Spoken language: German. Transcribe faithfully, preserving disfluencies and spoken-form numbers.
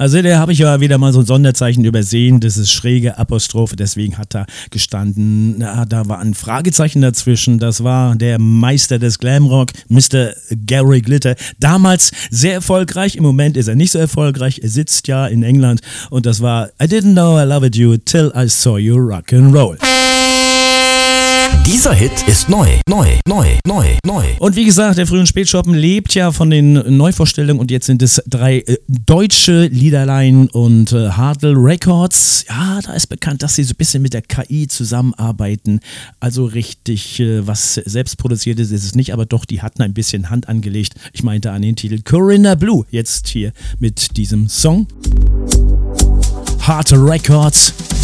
Also der habe ich ja wieder mal so ein Sonderzeichen übersehen, das ist schräge Apostrophe, deswegen hat da gestanden, na, da war ein Fragezeichen dazwischen, das war der Meister des Glamrock, Mister Gary Glitter, damals sehr erfolgreich, im Moment ist er nicht so erfolgreich, er sitzt ja in England und das war I didn't know I loved you till I saw you rock and roll. Dieser Hit ist neu, neu, neu, neu, neu. Und wie gesagt, der Früh- und Spätschoppen lebt ja von den Neuvorstellungen und jetzt sind es drei äh, deutsche Liederlein und äh, Hartl Records. Ja, da ist bekannt, dass sie so ein bisschen mit der K I zusammenarbeiten. Also richtig, äh, was selbst produziert ist, ist es nicht, aber doch, die hatten ein bisschen Hand angelegt. Ich meinte an den Titel Corinna Blue, jetzt hier mit diesem Song. Hartl Records.